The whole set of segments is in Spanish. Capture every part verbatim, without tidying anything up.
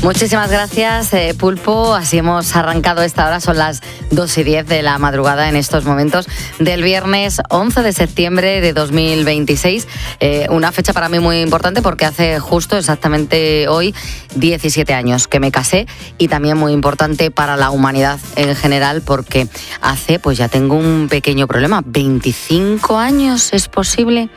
Muchísimas gracias, eh, Pulpo. Así hemos arrancado esta hora. Son las dos y diez de la madrugada en estos momentos del viernes once de septiembre de dos mil veintiséis. Eh, una fecha para mí muy importante porque hace justo exactamente hoy diecisiete años que me casé, y también muy importante para la humanidad en general porque hace, pues ya tengo un pequeño problema. veinticinco años, ¿es posible?,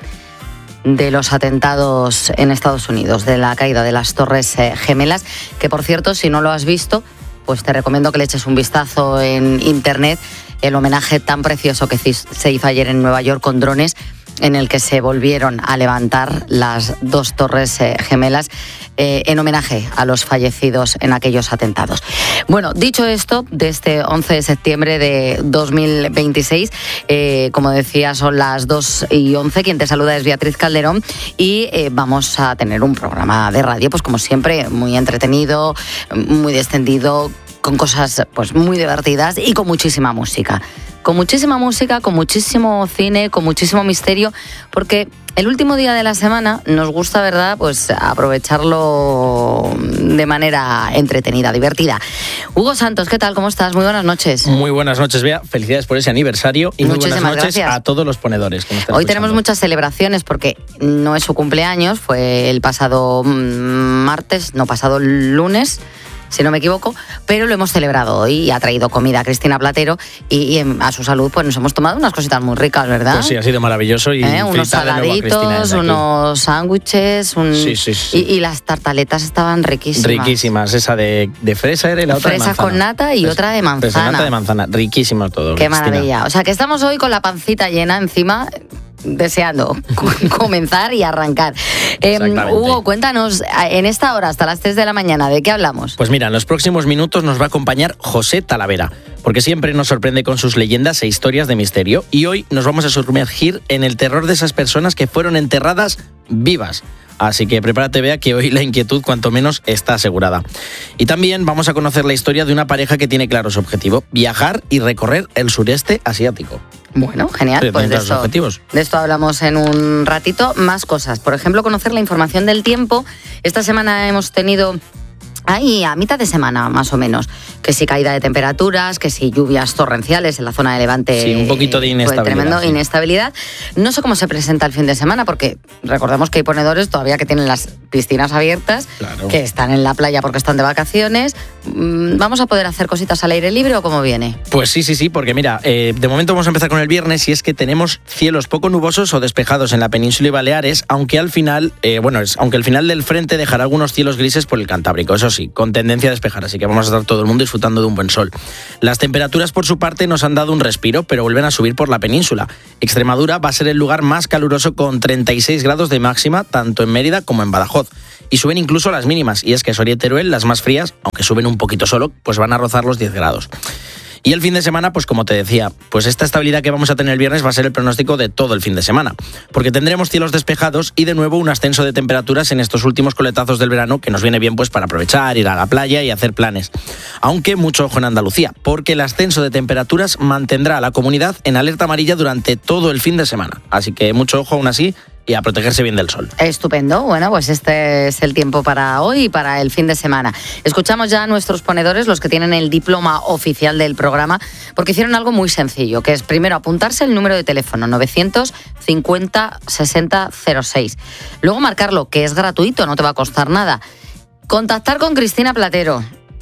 de los atentados en Estados Unidos, de la caída de las Torres eh, Gemelas, que por cierto, si no lo has visto, pues te recomiendo que le eches un vistazo en internet, el homenaje tan precioso que se hizo ayer en Nueva York con drones, en el que se volvieron a levantar las dos Torres eh, Gemelas eh, en homenaje a los fallecidos en aquellos atentados. Bueno, dicho esto, de este once de septiembre de dos mil veintiséis, eh, como decía, son las dos y once, quien te saluda es Beatriz Calderón, y eh, vamos a tener un programa de radio, pues como siempre, muy entretenido, muy descendido, con cosas pues muy divertidas y con muchísima música. Con muchísima música, con muchísimo cine, con muchísimo misterio, porque el último día de la semana nos gusta, ¿verdad?, pues aprovecharlo de manera entretenida, divertida. Hugo Santos, ¿qué tal? ¿Cómo estás? Muy buenas noches. Muy buenas noches, Bea. Felicidades por ese aniversario y muy buenas noches gracias a todos los ponedores que nos están Hoy escuchando. Tenemos muchas celebraciones porque no es su cumpleaños, fue el pasado martes, no, pasado lunes, si no me equivoco, pero lo hemos celebrado hoy y ha traído comida a Cristina Platero y, y a su salud pues nos hemos tomado unas cositas muy ricas, ¿verdad? Pues sí, ha sido maravilloso. Y ¿Eh? Unos saladitos, unos sándwiches, un... sí, sí, sí. Y, y las tartaletas estaban riquísimas. Riquísimas, esa de, de fresa era y la otra fresa de manzana. con nata y fresa, otra de manzana. Fresa nata de manzana, riquísimo todo. Qué Cristina. Maravilla. O sea que estamos hoy con la pancita llena encima, deseando comenzar y arrancar. Eh, Hugo, cuéntanos, en esta hora hasta las tres de la mañana, ¿de qué hablamos? Pues mira, en los próximos minutos nos va a acompañar José Talavera, porque siempre nos sorprende con sus leyendas e historias de misterio, y hoy nos vamos a sumergir en el terror de esas personas que fueron enterradas vivas. Así que prepárate, Bea, que hoy la inquietud cuanto menos está asegurada. Y también vamos a conocer la historia de una pareja que tiene claro su objetivo: viajar y recorrer el sureste asiático. Bueno, genial. Sí, pues de esto, objetivos. de esto hablamos en un ratito. Más cosas. Por ejemplo, conocer la información del tiempo. Esta semana hemos tenido... Ahí, a mitad de semana, más o menos, que si caída de temperaturas, que si lluvias torrenciales en la zona de Levante. Sí, un poquito de inestabilidad. Pues tremendo, sí. inestabilidad. No sé cómo se presenta el fin de semana, porque recordemos que hay ponedores todavía que tienen las piscinas abiertas, claro, que están en la playa porque están de vacaciones. ¿Vamos a poder hacer cositas al aire libre o cómo viene? Pues sí, sí, sí, porque mira, eh, de momento vamos a empezar con el viernes, y es que tenemos cielos poco nubosos o despejados en la península y Baleares, aunque al final, eh, bueno, es, aunque el final del frente dejará algunos cielos grises por el Cantábrico, eso sí, con tendencia a despejar, así que vamos a estar todo el mundo disfrutando de un buen sol. Las temperaturas, por su parte, nos han dado un respiro, pero vuelven a subir por la península. Extremadura va a ser el lugar más caluroso con treinta y seis grados de máxima, tanto en Mérida como en Badajoz. Y suben incluso las mínimas, y es que Soria y Teruel, las más frías, aunque suben un poquito solo, pues van a rozar los diez grados. Y el fin de semana, pues como te decía, pues esta estabilidad que vamos a tener el viernes va a ser el pronóstico de todo el fin de semana, porque tendremos cielos despejados y de nuevo un ascenso de temperaturas en estos últimos coletazos del verano, que nos viene bien pues para aprovechar, ir a la playa y hacer planes. Aunque mucho ojo en Andalucía, porque el ascenso de temperaturas mantendrá a la comunidad en alerta amarilla durante todo el fin de semana. Así que mucho ojo aún así y a protegerse bien del sol. Estupendo. Bueno, pues este es el tiempo para hoy y para el fin de semana. Escuchamos ya a nuestros ponedores, los que tienen el diploma oficial del programa, porque hicieron algo muy sencillo, que es primero apuntarse el número de teléfono novecientos cincuenta sesenta cero seis. Luego marcarlo, que es gratuito, no te va a costar nada. Contactar con Cristina Platero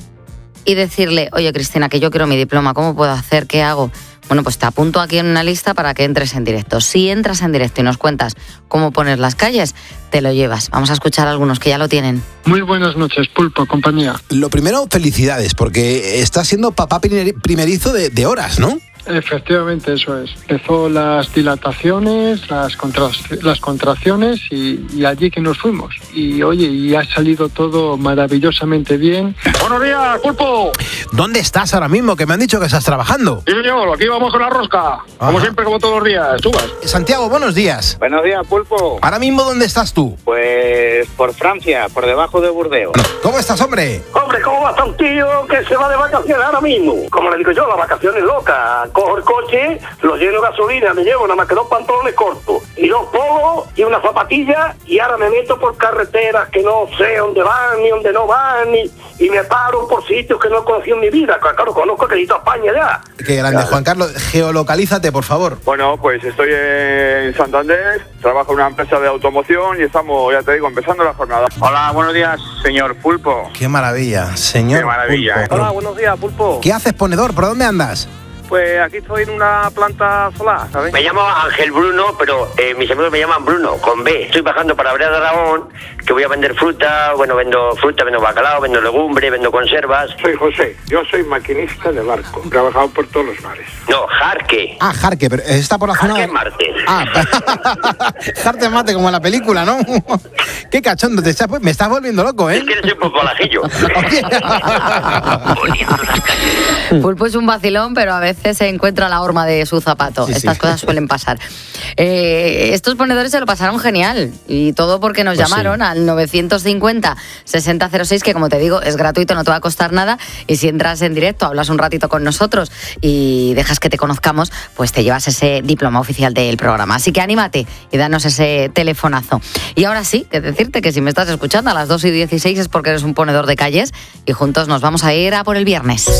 y decirle: oye, Cristina, que yo quiero mi diploma, ¿cómo puedo hacer? ¿Qué hago? Bueno, pues te apunto aquí en una lista para que entres en directo. Si entras en directo y nos cuentas cómo pones las calles, te lo llevas. Vamos a escuchar a algunos que ya lo tienen. Muy buenas noches, Pulpo, compañía. Lo primero, felicidades, porque estás siendo papá primerizo de, de horas, ¿no? Efectivamente, eso es. Empezó las dilataciones, las, contra, las contracciones y, y allí que nos fuimos. Y oye, y ha salido todo maravillosamente bien. ¡Buenos días, Pulpo! ¿Dónde estás ahora mismo? Que me han dicho que estás trabajando. Sí, señor, aquí vamos con la rosca. Ajá. Como siempre, como todos los días. Subas. Santiago, buenos días. Buenos días, Pulpo. ¿Ahora mismo dónde estás tú? Pues por Francia, por debajo de Burdeos. ¿Cómo estás, hombre? Hombre, ¿cómo va a estar un tío que se va de vacaciones ahora mismo? Como le digo yo, las vacaciones locas. cojo el coche, lo lleno de gasolina, me llevo nada más que dos pantalones cortos y dos polos y una zapatilla y ahora me meto por carreteras que no sé dónde van ni dónde no van ni, y me paro por sitios que no he conocido en mi vida. Claro, conozco que he ido a España ya. Qué grande, Juan Carlos. Geolocalízate, por favor. Bueno, pues estoy en Santander, trabajo en una empresa de automoción y estamos, ya te digo, empezando la jornada. Hola, buenos días, señor Pulpo. Qué maravilla, señor. Qué maravilla, Pulpo. ¿eh? Hola, buenos días, Pulpo. ¿Qué haces, ponedor? ¿Por dónde andas? Pues aquí estoy en una planta solar, ¿sabes? Me llamo Ángel Bruno, pero eh, mis amigos me llaman Bruno, con B. Estoy bajando para Brea de Aragón, que voy a vender fruta, bueno, vendo fruta, vendo bacalao, vendo legumbre, vendo conservas. Soy José, yo soy maquinista de barco, he trabajado por todos los mares. No, Jarque. Ah, Jarque, pero está por la zona... Jarque de- es Marte. Ah, Jarte mate, como en la película, ¿no? Qué cachondo, te estás- me estás volviendo loco, ¿eh? Es que eres un poco alajillo. Oye. Poniendo las calles. Pulpo es un vacilón, pero a veces se encuentra la horma de su zapato. Sí, sí. Estas cosas suelen pasar. Eh, estos ponedores se lo pasaron genial. Y todo porque nos Pues llamaron sí. al novecientos cincuenta sesenta cero seis, que como te digo, es gratuito, no te va a costar nada. Y si entras en directo, hablas un ratito con nosotros y dejas que te conozcamos, pues te llevas ese diploma oficial del programa. Así que anímate y danos ese telefonazo. Y ahora sí, que decirte que si me estás escuchando a las dos y dieciséis es porque eres un ponedor de calles y juntos nos vamos a ir a por el viernes.